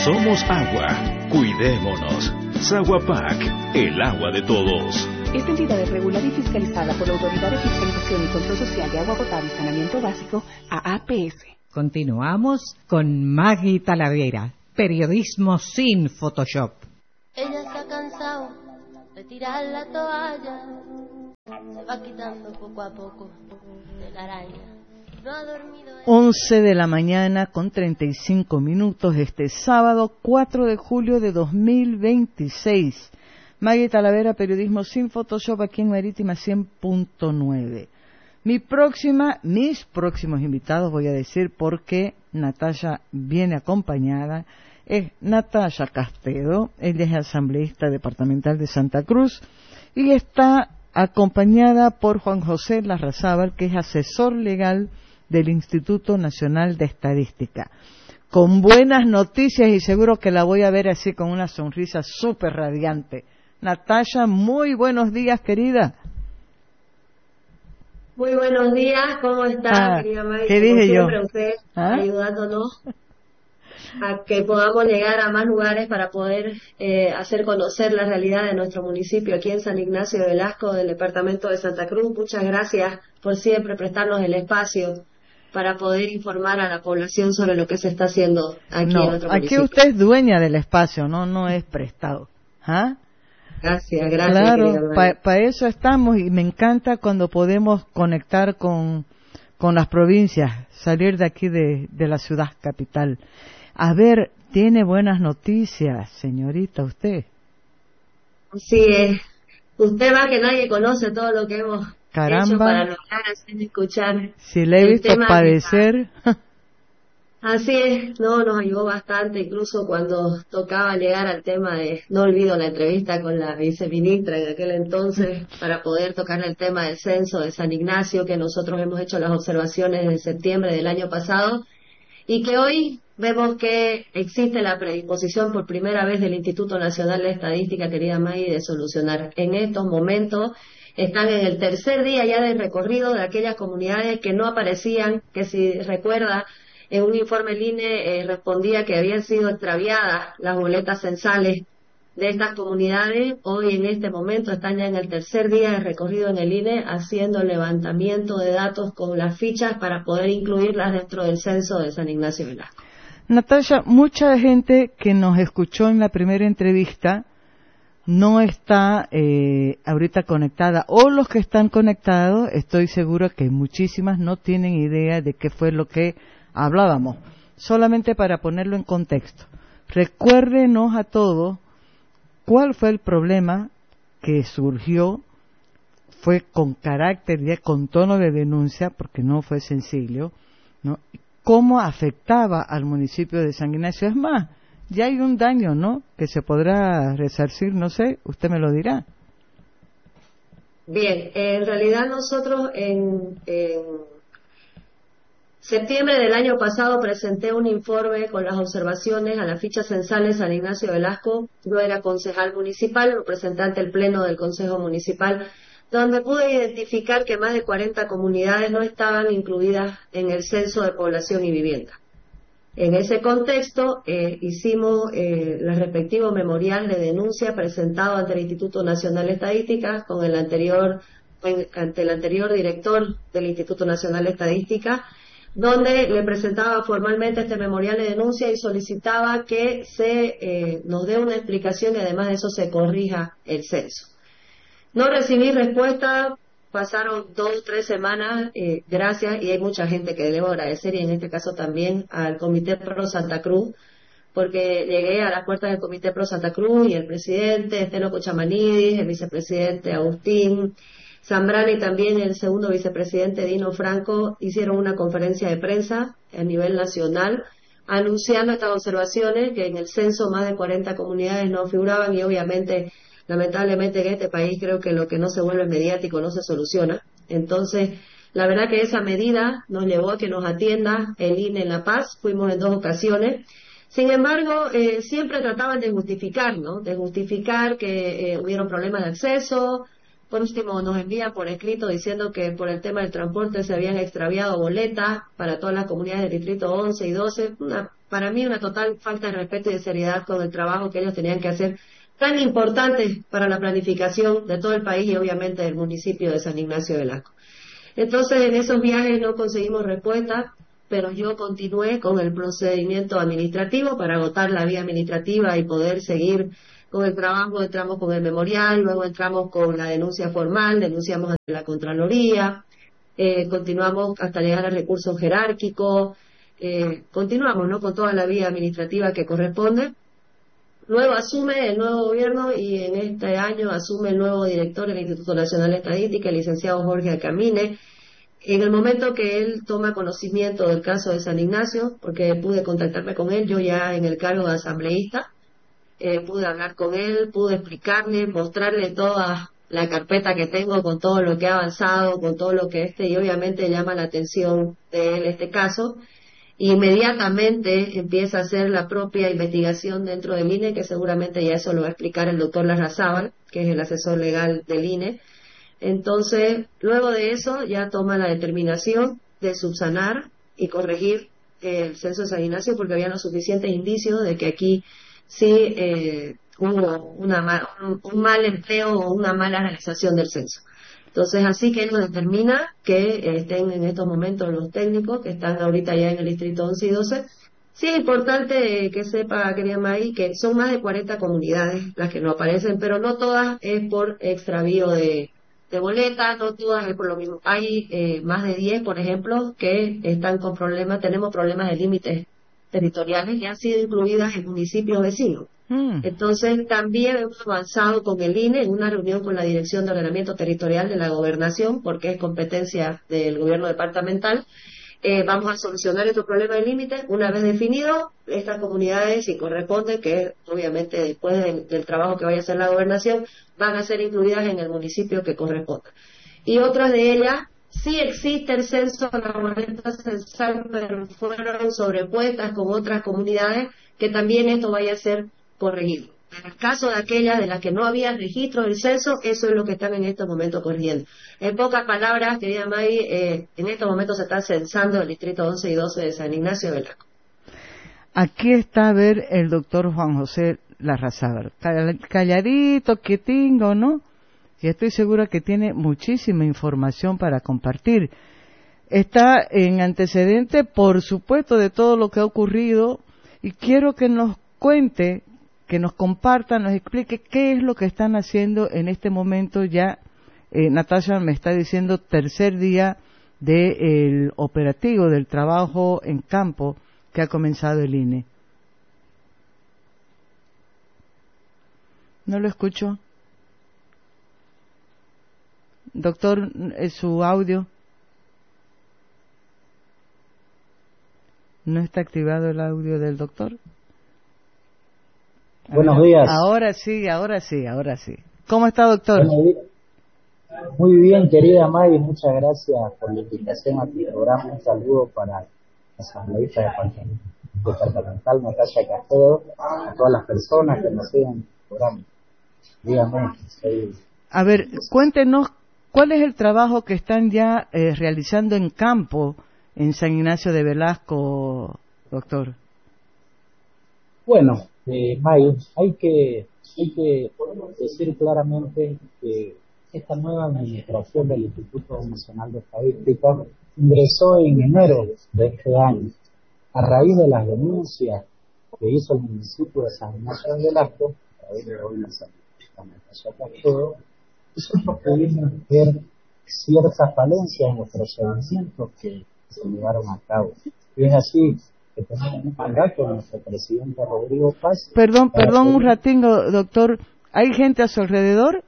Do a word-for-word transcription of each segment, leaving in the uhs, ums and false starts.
Somos agua. Cuidémonos. Saguapac, el agua de todos. Esta entidad es regulada y fiscalizada por la Autoridad de Fiscalización y Control Social de Agua Potable y Saneamiento Básico, A A P S. Continuamos con Maggie Talavera, periodismo sin Photoshop. Ella se ha cansado de tirar la toalla, se va quitando poco a poco de la araña. No ha dormido. once de la mañana con treinta y cinco minutos este sábado cuatro de julio de dos mil veintiséis. Maggie Talavera, periodismo sin Photoshop, aquí en Marítima cien punto nueve. Mi próxima, mis próximos invitados, voy a decir porque Natalia viene acompañada, es Natalia Castedo, ella es asambleísta departamental de Santa Cruz y está acompañada por Juan José Larrazábal, que es asesor legal del Instituto Nacional de Estadística. Con buenas noticias y seguro que la voy a ver así con una sonrisa súper radiante. Natalia, muy buenos días, querida. Muy buenos días, ¿cómo está, Ah, querida Maggie? ¿qué Como dije yo? siempre, usted ¿Ah? ayudándonos a que podamos llegar a más lugares para poder eh, hacer conocer la realidad de nuestro municipio aquí en San Ignacio de Velasco, del departamento de Santa Cruz. Muchas gracias por siempre prestarnos el espacio para poder informar a la población sobre lo que se está haciendo aquí no, en nuestro aquí municipio. usted es dueña del espacio, no, no es prestado. ¿Ah? Gracias, gracias. Claro, para pa eso estamos y me encanta cuando podemos conectar con, con las provincias, salir de aquí de, de la ciudad capital. A ver, tiene buenas noticias, señorita, usted. Sí, es. Usted más que nadie conoce todo lo que hemos Caramba, hecho para lograr hacer escuchar. si le he el visto tema padecer. Así es, no, nos ayudó bastante, incluso cuando tocaba llegar al tema de, no olvido la entrevista con la viceministra en aquel entonces, para poder tocar el tema del censo de San Ignacio, que nosotros hemos hecho las observaciones en septiembre del año pasado, y que hoy vemos que existe la predisposición por primera vez del Instituto Nacional de Estadística, querida Maggie, de solucionar. En estos momentos están en el tercer día ya del recorrido de aquellas comunidades que no aparecían, que si recuerda, en un informe el I N E eh, respondía que habían sido extraviadas las boletas censales de estas comunidades. Hoy en este momento están ya en el tercer día de recorrido en el I N E haciendo levantamiento de datos con las fichas para poder incluirlas dentro del censo de San Ignacio de Velasco. Natalia, mucha gente que nos escuchó en la primera entrevista no está eh, ahorita conectada, o los que están conectados, estoy seguro que muchísimas no tienen idea de qué fue lo que hablábamos. Solamente para ponerlo en contexto, recuérdenos a todos cuál fue el problema que surgió, fue con carácter, ya con tono de denuncia, porque no fue sencillo, ¿no? Cómo afectaba al municipio de San Ignacio. Es más, ya hay un daño, ¿no?, que se podrá resarcir, no sé, usted me lo dirá. Bien, en realidad nosotros en, en septiembre del año pasado presenté un informe con las observaciones a la ficha censal de San Ignacio de Velasco. Yo era concejal municipal, representante del Pleno del Consejo Municipal, donde pude identificar que más de cuarenta comunidades no estaban incluidas en el censo de población y vivienda. En ese contexto, eh, hicimos eh, el respectivo memorial de denuncia presentado ante el Instituto Nacional de Estadística con el anterior, ante el anterior director del Instituto Nacional de Estadística, donde le presentaba formalmente este memorial de denuncia y solicitaba que se eh, nos dé una explicación y además de eso se corrija el censo. No recibí respuesta, pasaron dos o tres semanas, eh, gracias, y hay mucha gente que debo agradecer, y en este caso también al Comité Pro Santa Cruz, porque llegué a las puertas del Comité Pro Santa Cruz y el presidente, Esteno Cochamanidis, el vicepresidente Agustín Zambrana y también el segundo vicepresidente Dino Franco hicieron una conferencia de prensa a nivel nacional anunciando estas observaciones, que en el censo más de cuarenta comunidades no figuraban y obviamente, lamentablemente en este país creo que lo que no se vuelve mediático no se soluciona. Entonces, la verdad que esa medida nos llevó a que nos atienda el I N E en La Paz, fuimos en dos ocasiones. Sin embargo, eh, siempre trataban de justificar, ¿no? De justificar que eh, hubieron problemas de acceso, Por último, nos envían por escrito diciendo que por el tema del transporte se habían extraviado boletas para todas las comunidades del distrito once y doce. Una, para mí una total falta de respeto y de seriedad con el trabajo que ellos tenían que hacer, tan importante para la planificación de todo el país y obviamente del municipio de San Ignacio de Velasco. Entonces, en esos viajes no conseguimos respuesta, pero yo continué con el procedimiento administrativo para agotar la vía administrativa y poder seguir con el trabajo. Entramos con el memorial, luego entramos con la denuncia formal, denunciamos ante la Contraloría, eh, continuamos hasta llegar a recursos jerárquicos, eh, continuamos ¿no? con toda la vía administrativa que corresponde. Luego asume el nuevo gobierno y en este año asume el nuevo director del Instituto Nacional de Estadística, el licenciado Jorge Acamine. En el momento que él toma conocimiento del caso de San Ignacio, porque pude contactarme con él, yo ya en el cargo de asambleísta, eh, pude hablar con él, pude explicarle, mostrarle toda la carpeta que tengo con todo lo que ha avanzado, con todo lo que este, y obviamente llama la atención de él este caso. Inmediatamente empieza a hacer la propia investigación dentro del I N E, que seguramente ya eso lo va a explicar el doctor Larrazábal, que es el asesor legal del I N E. Entonces, luego de eso, ya toma la determinación de subsanar y corregir el censo de San Ignacio, porque había los suficientes indicios de que aquí sí eh, hubo una ma un, un mal empleo o una mala realización del censo. Entonces, así que eso determina que estén en estos momentos los técnicos que están ahorita ya en el distrito once y doce. Sí es importante que sepa, querida May, que son más de cuarenta comunidades las que no aparecen, pero no todas es por extravío de, de boletas, no todas es por lo mismo. Hay eh, más de diez, por ejemplo, que están con problemas, tenemos problemas de límites territoriales y han sido incluidas en municipios vecinos. Mm. Entonces, también hemos avanzado con el I N E en una reunión con la Dirección de Ordenamiento Territorial de la Gobernación, porque es competencia del gobierno departamental. Eh, vamos a solucionar estos problemas de límites una vez definidos. Estas comunidades, si corresponde, que obviamente después de, del trabajo que vaya a hacer la gobernación, van a ser incluidas en el municipio que corresponda. Y otras de ellas, sí existe el censo, la boleta censal, pero fueron sobrepuestas con otras comunidades, que también esto vaya a ser corregido. En el caso de aquellas de las que no había registro del censo, eso es lo que están en estos momentos corrigiendo. En pocas palabras, querida May, eh, en estos momentos se está censando el distrito once y doce de San Ignacio de Velasco. Aquí está a ver el doctor Juan José Larrazábal, calladito, quietingo, ¿no? Y estoy segura que tiene muchísima información para compartir. Está en antecedente, por supuesto, de todo lo que ha ocurrido, y quiero que nos cuente, que nos comparta, nos explique qué es lo que están haciendo en este momento ya. Eh, Natasha me está diciendo tercer día del operativo, del trabajo en campo que ha comenzado el I N E. No lo escucho. Doctor, su audio. ¿No está activado el audio del doctor? Buenos días. Ahora sí, ahora sí, ahora sí. ¿Cómo está, doctor? Muy bien, querida May, muchas gracias por la invitación a tu programa. Un saludo para la asambleísta departamental Natasha Castedo, a todas las personas que nos siguen en el programa. Dígame. Soy... A ver, cuéntenos, ¿cuál es el trabajo que están ya eh, realizando en campo en San Ignacio de Velasco, doctor? Bueno, eh, May, hay que, hay que decir claramente que esta nueva administración del Instituto Nacional de Estadística ingresó en enero de este año, a raíz de las denuncias que hizo el municipio de San Ignacio de Velasco, a través de hoy la Castedo. Nosotros pudimos ver ciertas falencias en los procedimientos que se llevaron a cabo. Y es así que tenemos un mandato de nuestro presidente Rodrigo Paz. Perdón, perdón un ratingo, doctor. ¿Hay gente a su alrededor?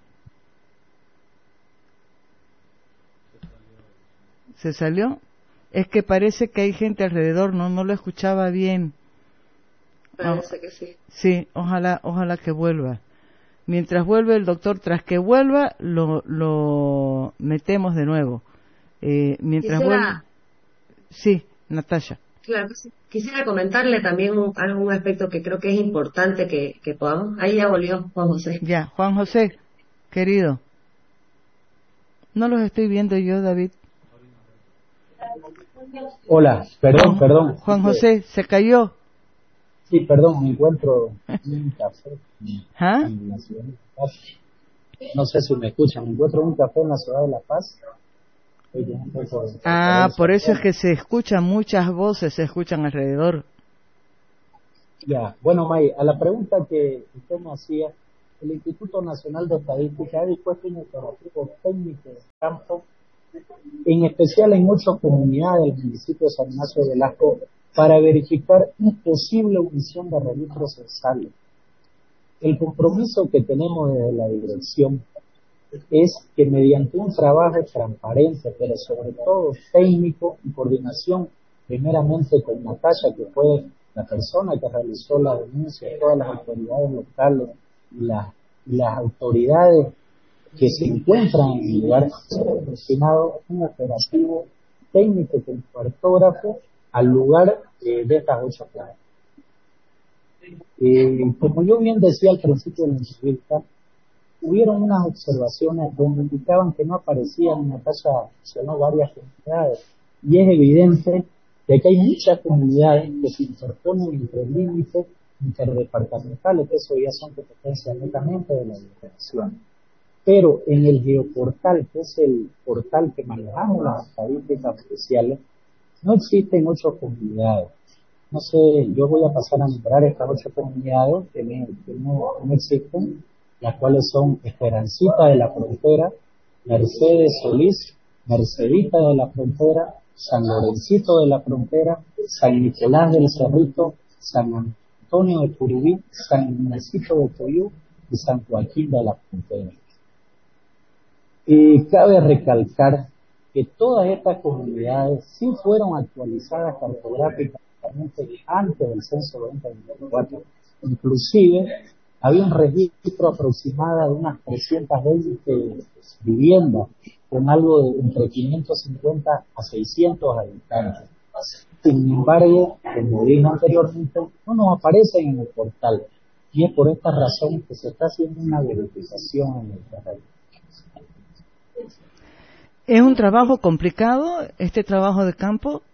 ¿Se salió? Es que parece que hay gente alrededor, no no lo escuchaba bien. Parece que sí. Sí, ojalá, ojalá que vuelva. Mientras vuelve el doctor, tras que vuelva, lo, lo metemos de nuevo. Eh, mientras Quisiera... vuelve... Sí, Natasha. Claro, sí. Quisiera comentarle también un, algún aspecto que creo que es importante que, que podamos... Ahí ya volvió Juan José. Ya, Juan José, querido. No los estoy viendo yo, David. Hola, perdón, perdón. Juan José, ¿se cayó? Sí, perdón, me encuentro en un café ¿Ah? en la ciudad de La Paz. No sé si me escuchan, me encuentro en un café en la ciudad de La Paz. Ah, por eso es que se escuchan muchas voces, se escuchan alrededor. Ya, bueno, May, a la pregunta que usted me hacía, el Instituto Nacional de Estadística ha dispuesto un operativo técnico de campo, en especial en ocho comunidades del municipio de San Ignacio de Velasco, para verificar una posible omisión de registros censales. El compromiso que tenemos desde la dirección es que mediante un trabajo transparente, pero sobre todo técnico y coordinación, primeramente con Natalia, que fue la persona que realizó la denuncia, todas las autoridades locales y las, las autoridades que se encuentran en el lugar, destinado un operativo técnico con cartógrafo al lugar eh, de estas ocho plazas. Eh, como yo bien decía al principio de la entrevista, hubieron unas observaciones donde indicaban que no aparecían, en Natalia mencionó varias comunidades, y es evidente de que hay muchas comunidades que se interponen entre límites interdepartamentales, que eso ya son competencias netamente de la delegación. Pero en el geoportal, que es el portal que manejamos las estadísticas oficiales, no existen ocho comunidades. No sé, yo voy a pasar a nombrar estas ocho comunidades que, me, que no, no existen, las cuales son Esperancita de la Frontera, Mercedes Solís, Mercedita de la Frontera, San Lorencito de la Frontera, San Nicolás del Cerrito, San Antonio de Curubí, San Ignacio de Coyú y San Joaquín de la Frontera. Y cabe recalcar que todas estas comunidades sí fueron actualizadas cartográficamente antes del censo veinte veinticuatro. Inclusive había un registro aproximado de unas trescientas veinte viviendas con algo de entre quinientos cincuenta a seiscientos habitantes. Sin embargo, como dije anteriormente, no nos aparecen en el portal y es por esta razón que se está haciendo una verificación en el terreno. ¿Es un trabajo complicado este trabajo de campo?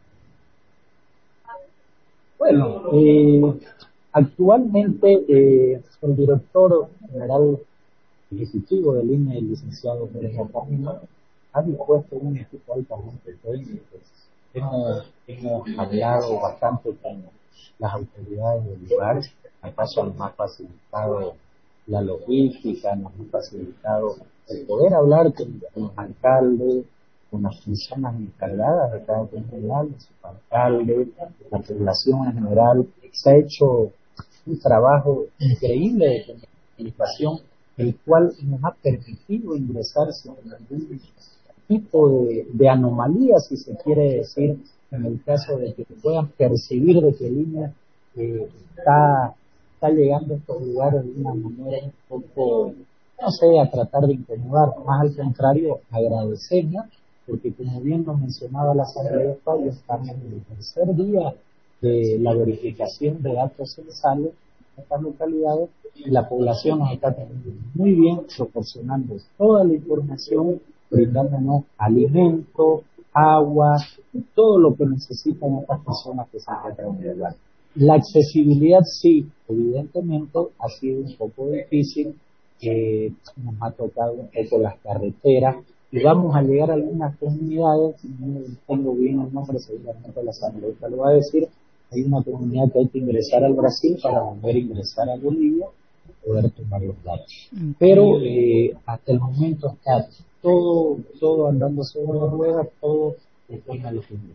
Bueno, eh, actualmente eh, el director general ejecutivo del I N E, el licenciado Pérez Camino, ha dispuesto un equipo altamente técnico. Hemos, hemos hablado bastante con las autoridades del lugar, acaso nos ha facilitado la logística, nos ha facilitado el poder hablar con, con los alcaldes, con las personas encargadas de cada comunidad, los alcaldes, la población en general. Se ha hecho un trabajo increíble de comunicación, el cual nos ha permitido ingresar sin algún tipo de, de anomalía, si se quiere decir, en el caso de que puedan percibir de que el I N E eh, está, está llegando a estos lugares de una manera un poco, no sé, a tratar de incomodar, más al contrario, agradecerla, porque como bien nos mencionaba la asambleísta, ya estamos en el tercer día de la verificación de datos censales en estas localidades y la población nos está teniendo muy bien, proporcionando toda la información, brindándonos alimentos, agua, todo lo que necesitan estas personas que se encuentran en el lugar. La accesibilidad sí, evidentemente ha sido un poco difícil, eh, nos ha tocado un poco las carreteras y vamos a llegar a algunas comunidades, no tengo bien el nombre, seguramente la asambleísta lo va a decir. Hay una comunidad que hay que ingresar al Brasil para volver a ingresar a Bolivia, poder tomar los datos. Pero eh, hasta el momento está todo todo andando sobre ruedas, todo está en la final.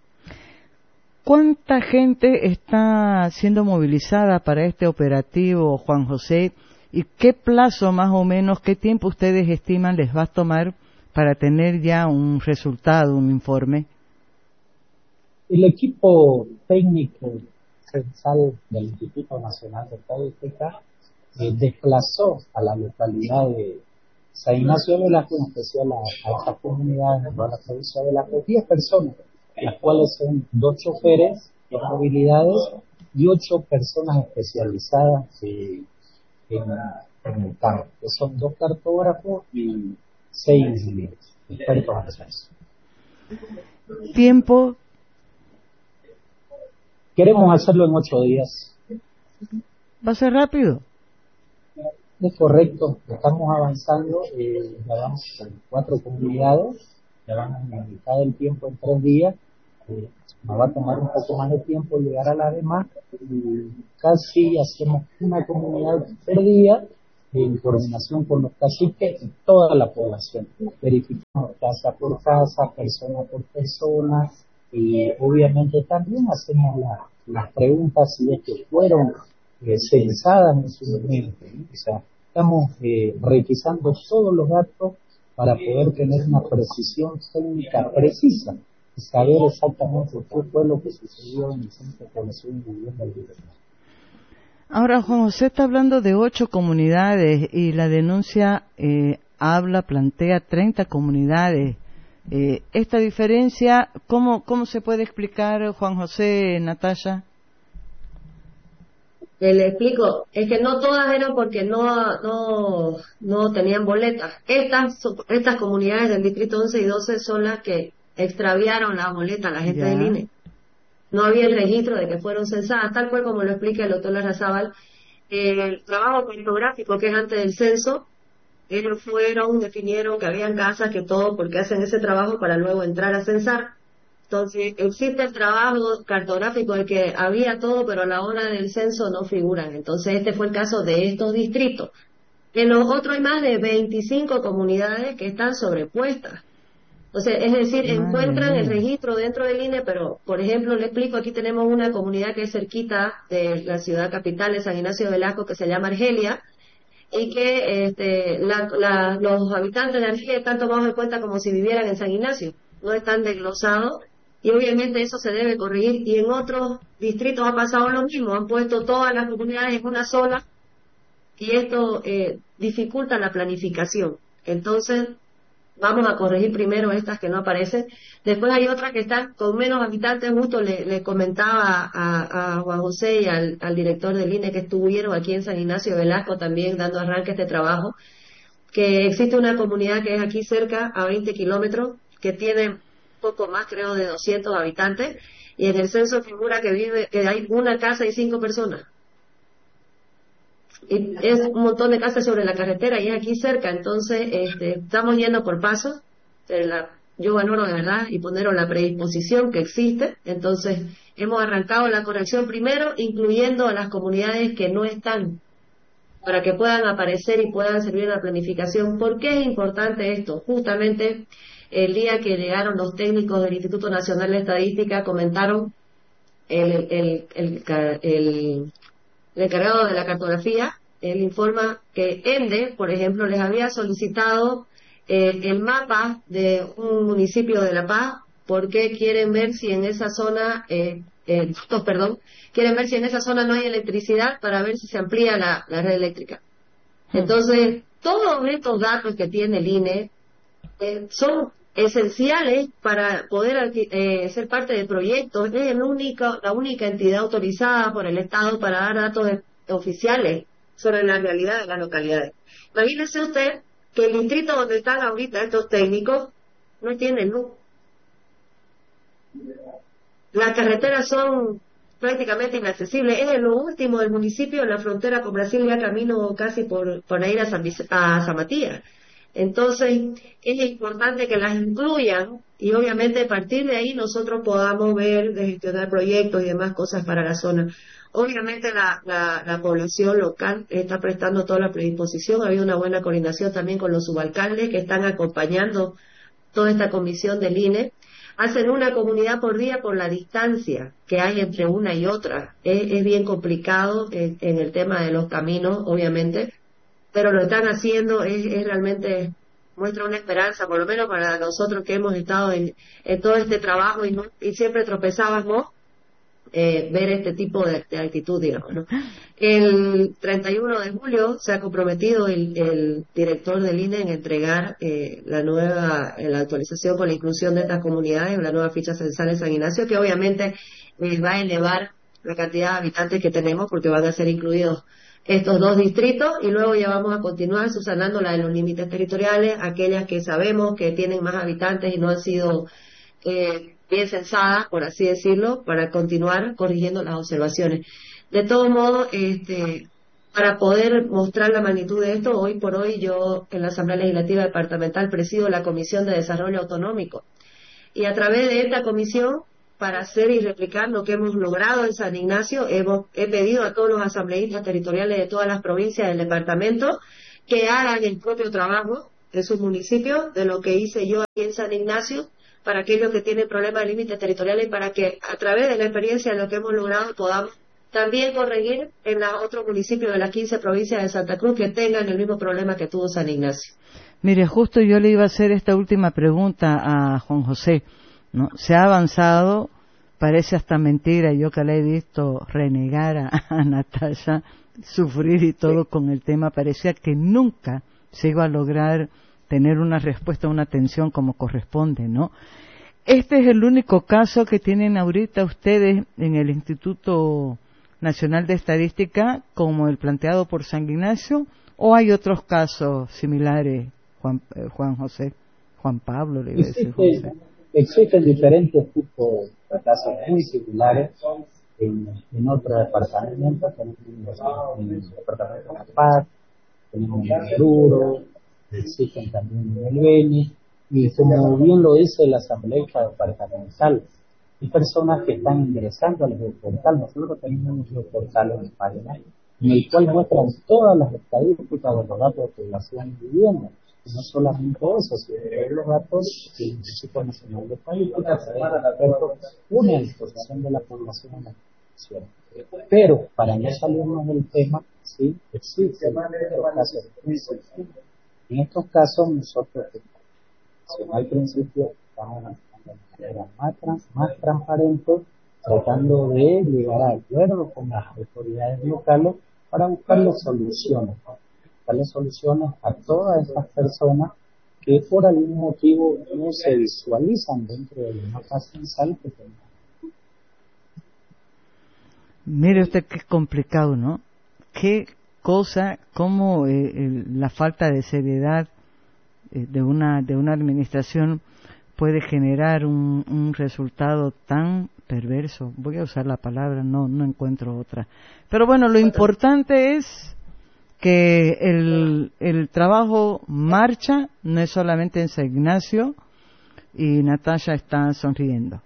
¿Cuánta gente está siendo movilizada para este operativo, Juan José? ¿Y qué plazo más o menos, qué tiempo ustedes estiman les va a tomar para tener ya un resultado, un informe? El equipo técnico censal del Instituto Nacional de Estadística eh, desplazó a la localidad de San Ignacio de Velasco, en especial a, a estas comunidades de toda la provincia de Velasco, diez personas, las cuales son dos choferes de movilidades y ocho personas especializadas eh, en, en el campo, que son dos cartógrafos y seis expertos en censo. ¿Tiempo? Queremos hacerlo en ocho días. ¿Va a ser rápido? Es correcto, estamos avanzando, eh, ya vamos con cuatro comunidades, ya vamos a mitad del tiempo en tres días, eh, nos va a tomar un poco más de tiempo llegar a las demás, y casi hacemos una comunidad por día, en coordinación con los caciques y toda la población. Verificamos casa por casa, persona por persona, y obviamente también hacemos la, las preguntas si es que fueron Eh, censadas en su momento, ¿no? O sea, estamos eh, requisando todos los datos para poder tener una precisión técnica precisa y saber exactamente qué fue lo que sucedió en el centro de población y vivienda del Libertad. Ahora, Juan José está hablando de ocho comunidades y la denuncia eh, habla, plantea treinta comunidades. Eh, esta diferencia, ¿cómo, ¿cómo se puede explicar, Juan José, Natalia? Eh, le explico, es que no todas eran porque no no no tenían boletas. Estas estas comunidades del distrito once y doce son las que extraviaron las boletas a la gente Ya. del I N E. No había el registro de que fueron censadas, tal cual como lo explica el doctor Larrazábal. El trabajo cartográfico que es antes del censo, ellos fueron, definieron que habían casas, que todo, porque hacen ese trabajo para luego entrar a censar. Entonces, existe el trabajo cartográfico de que había todo, pero a la hora del censo no figuran. Entonces, este fue el caso de estos distritos. En los otros hay más de veinticinco comunidades que están sobrepuestas. O sea, es decir, Madre encuentran mía. el registro dentro del I N E, pero, por ejemplo, le explico, aquí tenemos una comunidad que es cerquita de la ciudad capital de San Ignacio de Velasco, que se llama Argelia, y que este, la, la, los habitantes de Argelia están tomados en cuenta como si vivieran en San Ignacio. No están desglosados. Y obviamente eso se debe corregir, y en otros distritos ha pasado lo mismo, han puesto todas las comunidades en una sola, y esto eh, dificulta la planificación. Entonces, vamos a corregir primero estas que no aparecen. Después hay otras que están con menos habitantes. Justo le, le comentaba a, a Juan José y al, al director del I N E que estuvieron aquí en San Ignacio de Velasco también dando arranque a este trabajo, que existe una comunidad que es aquí cerca, a veinte kilómetros, que tiene poco más, creo, de doscientos habitantes, y en el censo figura que vive, que hay una casa y cinco personas. Y es un montón de casas sobre la carretera y es aquí cerca. Entonces, este, estamos yendo por pasos. Eh, la, yo valoro de verdad y poner la predisposición que existe. Entonces, hemos arrancado la corrección primero, incluyendo a las comunidades que no están, para que puedan aparecer y puedan servir en la planificación. ¿Por qué es importante esto? Justamente el día que llegaron los técnicos del Instituto Nacional de Estadística, comentaron el, el, el, el, el, el encargado de la cartografía, él informa que ENDE, por ejemplo, les había solicitado eh, el mapa de un municipio de La Paz, porque quieren ver si en esa zona, eh, eh, oh, perdón, quieren ver si en esa zona no hay electricidad para ver si se amplía la, la red eléctrica. Entonces, todos estos datos que tiene el I N E Eh, son esenciales para poder eh, ser parte de proyectos. Es el único, la única entidad autorizada por el Estado para dar datos de, oficiales sobre la realidad de las localidades. Imagínese usted que el distrito donde están ahorita estos técnicos no tienen luz. Las carreteras son prácticamente inaccesibles. Es lo último del municipio, en la frontera con Brasil, ya camino casi por, por ir a San, a San Matías. Entonces, es importante que las incluyan y obviamente a partir de ahí nosotros podamos ver, de gestionar proyectos y demás cosas para la zona. Obviamente la, la, la población local está prestando toda la predisposición. Ha habido una buena coordinación también con los subalcaldes que están acompañando toda esta comisión del I N E. Hacen una comunidad por día por la distancia que hay entre una y otra. Es, es bien complicado en, en el tema de los caminos, obviamente, pero lo están haciendo, es, es realmente muestra una esperanza, por lo menos para nosotros que hemos estado en, en todo este trabajo y, no, y siempre tropezábamos, eh, ver este tipo de, de actitud, digamos, ¿no? El treinta y uno de julio se ha comprometido el, el director del I N E en entregar eh, la nueva, eh, la actualización con la inclusión de estas comunidades, la nueva ficha censal en San Ignacio, que obviamente eh, va a elevar la cantidad de habitantes que tenemos, porque van a ser incluidos estos dos distritos, y luego ya vamos a continuar subsanando la de los límites territoriales, aquellas que sabemos que tienen más habitantes y no han sido eh, bien censadas, por así decirlo, para continuar corrigiendo las observaciones. De todos modos, este, para poder mostrar la magnitud de esto, hoy por hoy yo en la Asamblea Legislativa Departamental presido la Comisión de Desarrollo Autonómico, y a través de esta comisión, para hacer y replicar lo que hemos logrado en San Ignacio, hemos, he pedido a todos los asambleístas territoriales de todas las provincias del departamento que hagan el propio trabajo de sus municipios, de lo que hice yo aquí en San Ignacio, para aquellos que tienen problemas de límites territoriales, y para que a través de la experiencia de lo que hemos logrado podamos también corregir en los otros municipios de las quince provincias de Santa Cruz que tengan el mismo problema que tuvo San Ignacio. Mire, justo yo le iba a hacer esta última pregunta a Juan José, ¿no? Se ha avanzado, parece hasta mentira, yo que la he visto renegar a, a Natalia, sufrir y todo con el tema, parecía que nunca se iba a lograr tener una respuesta, una atención como corresponde, ¿no? Este es el único caso que tienen ahorita ustedes en el Instituto Nacional de Estadística como el planteado por San Ignacio, ¿o hay otros casos similares, Juan, eh, Juan José, Juan Pablo, le iba a decir José? Existen diferentes tipos de casos muy similares en, en otros departamentos. Tenemos en el departamento de La Paz, tenemos en el Oruro, existen también en el Beni, y como bien lo dice la Asamblea Departamental, hay personas que están ingresando al geoportal. Nosotros tenemos un geoportal en España, en el cual muestran todas las estadísticas de los datos de población y vivienda. No solamente eso, sino que los datos del Instituto Nacional de Estadística, una disposición de la población en la población. Pero, para no salirnos del tema, sí, existen estos casos. En estos casos, nosotros, al principio, estamos de manera más, trans, más transparente, tratando de llegar a acuerdos con las autoridades locales para buscarle soluciones. darle soluciones a todas estas personas que por algún motivo no se visualizan dentro del mapa censal que tenemos. Mire usted qué complicado, ¿no? Qué cosa, cómo eh, el, la falta de seriedad eh, de una de una administración puede generar un, un resultado tan perverso. Voy a usar la palabra, no no encuentro otra. Pero bueno, lo importante es que el, el trabajo marcha, no es solamente en San Ignacio, y Natalia está sonriendo.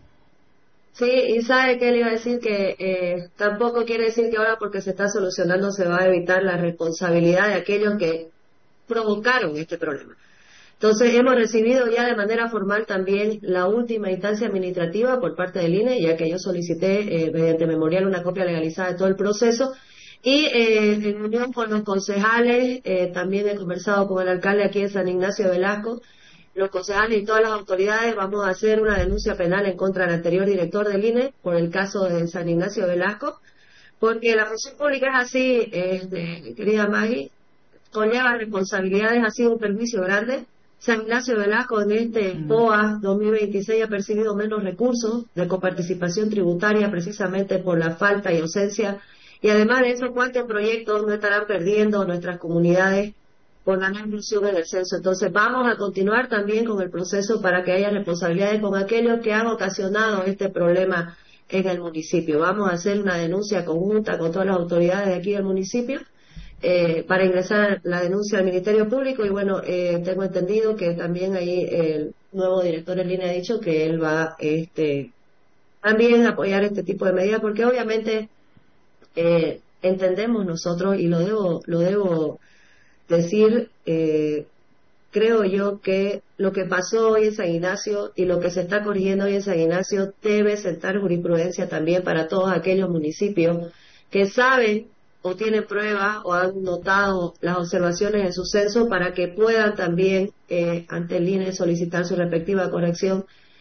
Sí, y sabe que le iba a decir que eh, tampoco quiere decir que ahora porque se está solucionando se va a evitar la responsabilidad de aquellos que provocaron este problema. Entonces hemos recibido ya de manera formal también la última instancia administrativa por parte del I N E, ya que yo solicité eh, mediante memorial una copia legalizada de todo el proceso. Y eh, en unión con los concejales, eh, también he conversado con el alcalde aquí de San Ignacio Velasco, los concejales y todas las autoridades vamos a hacer una denuncia penal en contra del anterior director del I N E por el caso de San Ignacio Velasco, porque la función pública es así, eh, querida Maggie, conlleva responsabilidades, ha sido un perjuicio grande. San Ignacio Velasco en este P O A dos mil veintiséis ha percibido menos recursos de coparticipación tributaria precisamente por la falta y ausencia. Y además de eso, ¿cuántos proyectos no estarán perdiendo nuestras comunidades por la no inclusión en el censo? Entonces vamos a continuar también con el proceso para que haya responsabilidades con aquellos que han ocasionado este problema en el municipio. Vamos a hacer una denuncia conjunta con todas las autoridades de aquí del municipio eh, para ingresar la denuncia al Ministerio Público. Y bueno, eh, tengo entendido que también ahí el nuevo director del I N E ha dicho que él va este también a apoyar este tipo de medidas, porque obviamente Eh, entendemos nosotros, y lo debo lo debo decir, eh, creo yo que lo que pasó hoy en San Ignacio y lo que se está corrigiendo hoy en San Ignacio debe sentar jurisprudencia también para todos aquellos municipios que saben o tienen pruebas o han notado las observaciones en su censo, para que puedan también eh, ante el I N E solicitar su respectiva corrección.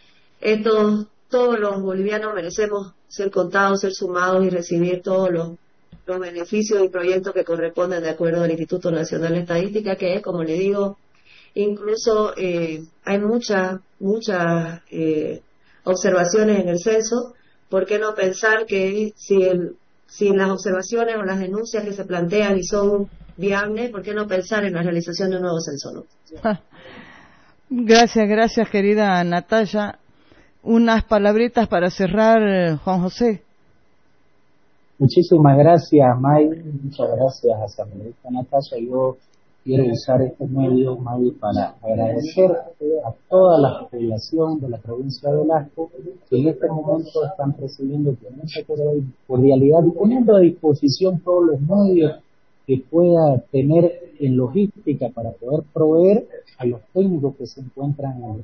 Estos Todos los bolivianos merecemos ser contados, ser sumados y recibir todos los, los beneficios y proyectos que corresponden de acuerdo al Instituto Nacional de Estadística, que es, como le digo, incluso eh, hay muchas, muchas eh, observaciones en el censo, ¿por qué no pensar que si, el, si las observaciones o las denuncias que se plantean y son viables, ¿por qué no pensar en la realización de un nuevo censo, no? Gracias, gracias, querida Natalia. Unas palabritas para cerrar, Juan José. Muchísimas gracias, May. Muchas gracias, asambleísta Natalia. Yo quiero usar este medio, May, para agradecer a toda la población de la provincia de Velasco que en este momento están recibiendo con mucha cordialidad y poniendo a disposición todos los medios que pueda tener en logística para poder proveer a los técnicos que se encuentran en